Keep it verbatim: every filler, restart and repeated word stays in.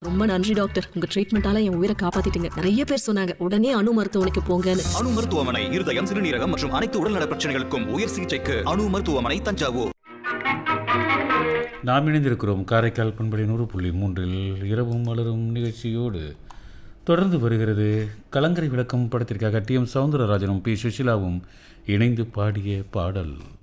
ரொம்ப நன்றி டாக்டர், உங்க ட்ரீட்மெண்டால என் உயிரை காப்பாத்திட்டீங்க. நிறைய பேர் சொன்னாங்க உடனே அணு மருத்துவமனைக்கு போங்கன்னு. அணு மருத்துவமனை இருதயம், சிறுநீரகம் மற்றும் அனைத்து உடல்நல பிரச்சனைகளுக்கும் உயர் சிகிச்சைக்கு அணு மருத்துவமனை, தஞ்சாவூர். நாம் இணைந்திருக்கிறோம் காரைக்கால் பண்பலை நூறு புள்ளி மூன்றில் இரவும் மலரும் நிகழ்ச்சியோடு. தொடர்ந்து வருகிறது கலங்கரை விளக்கம் படத்திற்காக டி எம் சவுந்தரராஜனும் பி சுஷிலாவும் இணைந்து பாடிய பாடல்.